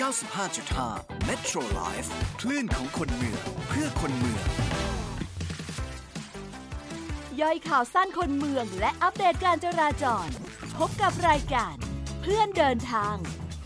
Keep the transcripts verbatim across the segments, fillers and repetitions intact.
าสิบห้าจุดห้า Metro Life คลื่นของคนเมืองเพื่อคนเมืองย่อยข่าวสั้นคนเมืองและอัปเดตการจราจรพบกับรายการเพื่อนเดินทาง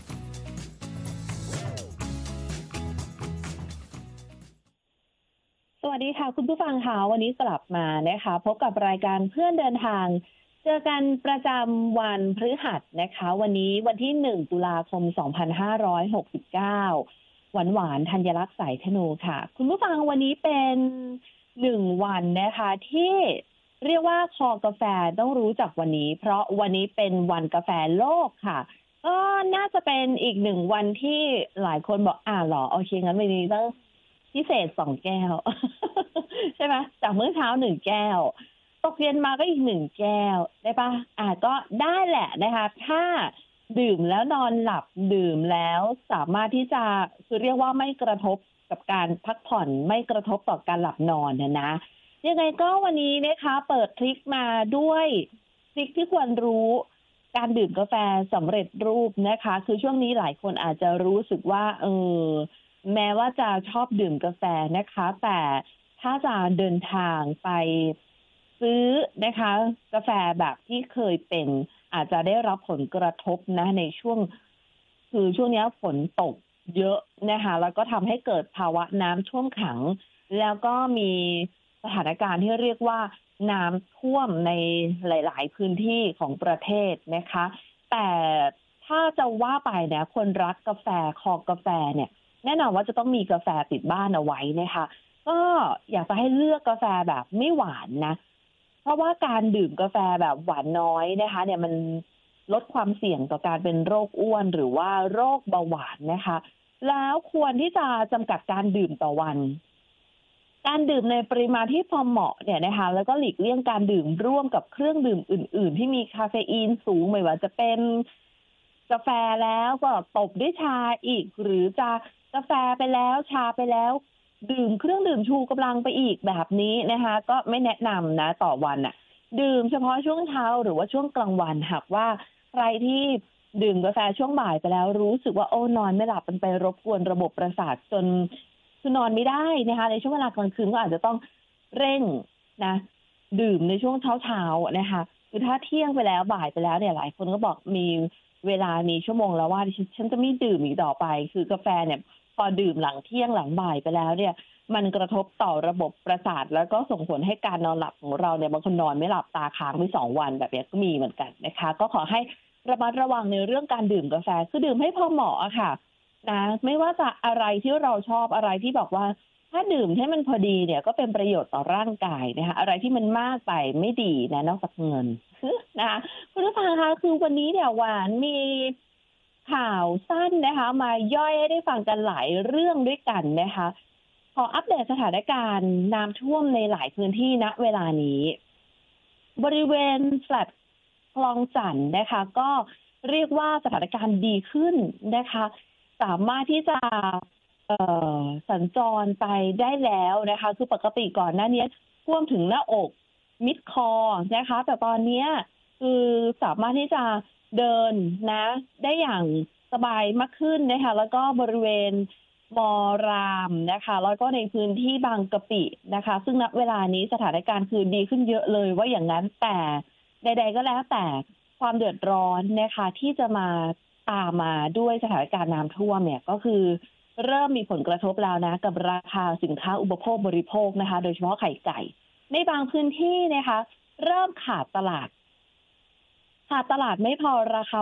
สวัสดีค่ะคุณผู้ฟังค่ะวันนี้กลับมานะคะพบกับรายการเพื่อนเดินทางเจอกันประจำวันพฤหัสนะคะวันนี้วันที่หนึ่งตุลาคมสองพันห้าร้อยหกสิบเก้าหวานหวานธัญลักษณ์สายธนูค่ะคุณผู้ฟังวันนี้เป็นหนึ่งวันนะคะที่เรียกว่าคอกาแฟต้องรู้จักวันนี้เพราะวันนี้เป็นวันกาแฟโลกค่ะก็น่าจะเป็นอีกหนึ่งวันที่หลายคนบอกอ่าหรอโอเคงั้นวันนี้ต้องพิเศษสองแก้ว ใช่ไหมจากมื้อเช้าหนึ่งแก้วตกเย็นมาก็อีกหนึ่งแก้วได้ปะอ่าก็ได้แหละนะคะถ้าดื่มแล้วนอนหลับดื่มแล้วสามารถที่จะคือเรียกว่าไม่กระทบกับการพักผ่อนไม่กระทบต่อการหลับนอนนะนะยังไงก็วันนี้นะคะเปิดทริคมาด้วยทริคที่ควรรู้การดื่มกาแฟสำเร็จรูปนะคะคือช่วงนี้หลายคนอาจจะรู้สึกว่าเออแม้ว่าจะชอบดื่มกาแฟนะคะแต่ถ้าจะเดินทางไปซื้อนะคะกาแฟแบบที่เคยเป็นอาจจะได้รับผลกระทบนะในช่วงคือช่วงนี้ฝนตกเยอะนะคะแล้วก็ทำให้เกิดภาวะน้ำท่วมขังแล้วก็มีสถานการณ์ที่เรียกว่าน้ำท่วมในหลายๆพื้นที่ของประเทศนะคะแต่ถ้าจะว่าไปเนี่ยคนรักกาแฟคอกาแฟเนี่ยแน่นอนว่าจะต้องมีกาแฟติดบ้านเอาไว้นะคะก็อยากจะให้เลือกกาแฟแบบไม่หวานนะเพราะว่าการดื่มกาแฟแบบหวานน้อยนะคะเนี่ยมันลดความเสี่ยงต่อการเป็นโรคอ้วนหรือว่าโรคเบาหวานนะคะแล้วควรที่จะจำกัดการดื่มต่อวันการดื่มในปริมาณที่พอเหมาะเนี่ยนะคะแล้วก็หลีกเลี่ยงการดื่มร่วมกับเครื่องดื่มอื่นๆที่มีคาเฟอีนสูงไม่ว่าจะเป็นกาแฟแล้วก็ตบด้วยชาอีกหรือจะกาแฟไปแล้วชาไปแล้วดื่มเครื่องดื่มชูกำลังไปอีกแบบนี้นะคะก็ไม่แนะนำนะต่อวันน่ะดื่มเฉพาะช่วงเช้าหรือว่าช่วงกลางวันหากว่าใครที่ดื่มกาแฟช่วงบ่ายไปแล้วรู้สึกว่าโอ้นอนไม่หลับมันไปรบกวนระบบประสาทจนคือนอนไม่ได้นะคะในช่วงเวลากลางคืนก็อาจจะต้องเร่งนะดื่มในช่วงเช้าๆนะคะคือถ้าเที่ยงไปแล้วบ่ายไปแล้วเนี่ยหลายคนก็บอกมีเวลามีชั่วโมงแล้วว่าฉันจะไม่ดื่มอีกต่อไปคือกาแฟเนี่ยพอดื่มหลังเที่ยงหลังบ่ายไปแล้วเนี่ยมันกระทบต่อระบบประสาทแล้วก็ส่งผลให้การนอนหลับของเราเนี่ยบางคนนอนไม่หลับตาค้างไปสองวันแบบนี้ก็มีเหมือนกันนะคะก็ขอให้ระมัดระวังในเรื่องการดื่มกาแฟคือดื่มให้พอเหมาะค่ะนะไม่ว่าจะอะไรที่เราชอบอะไรที่บอกว่าถ้าดื่มให้มันพอดีเนี่ยก็เป็นประโยชน์ต่อร่างกายนะคะอะไรที่มันมากไปไม่ดีนะนอกจากเงินนะคะคุณผู้ฟังคะคือวันนี้เนี่ยหวานมีข่าวสั้นนะคะมาย่อยให้ได้ฟังกันหลายเรื่องด้วยกันนะคะขออัปเดตสถานการณ์น้ำท่วมในหลายพื้นที่ณเวลานี้บริเวณแฟลตคลองจันทน์นะคะก็เรียกว่าสถานการณ์ดีขึ้นนะคะสามารถที่จะเอ่อสัญจรไปได้แล้วนะคะคือปกติก่อนหน้านี้ท่วมถึงหน้าอกมิดคอนะคะแต่ตอนนี้คือสามารถที่จะเดินนะได้อย่างสบายมากขึ้นนะคะแล้วก็บริเวณมอรามนะคะแล้วก็ในพื้นที่บางกะปินะคะซึ่งณเวลานี้สถานการณ์คือดีขึ้นเยอะเลยว่าอย่างนั้นแต่ใดๆก็แล้วแต่ความเดือดร้อนนะคะที่จะมาตามมาด้วยสถานการณ์น้ำท่วมเนี่ยก็คือเริ่มมีผลกระทบแล้วนะกับราคาสินค้าอุปโภคบริโภคนะคะโดยเฉพาะไข่ไก่ในบางพื้นที่นะคะเริ่มขาดตลาดขาดตลาดไม่พอราคา